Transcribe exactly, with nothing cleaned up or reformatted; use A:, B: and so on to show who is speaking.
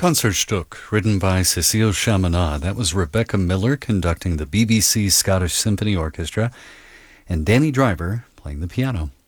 A: Concertstück, written by Cécile Chaminade. That was Rebecca Miller conducting the B B C Scottish Symphony Orchestra, and Danny Driver playing the piano.